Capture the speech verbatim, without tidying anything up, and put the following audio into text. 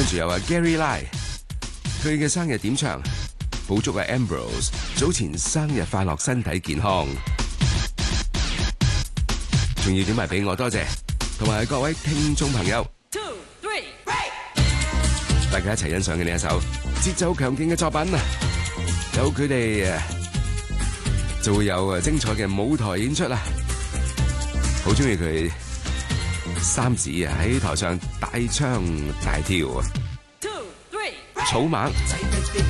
跟住有啊 Gary Lai， 佢嘅生日點唱，補祝啊 Ambrose 早前生日快樂，身體健康，仲要點埋俾我，多謝，同埋各位聽眾朋友。 Two, three, break！ 大家一齊欣賞嘅呢一首節奏強勁嘅作品啊，有佢哋誒，就會有誒精彩嘅舞台演出啦。好中意佢三子啊喺台上大唱大跳啊！ Two, three, 草蜢。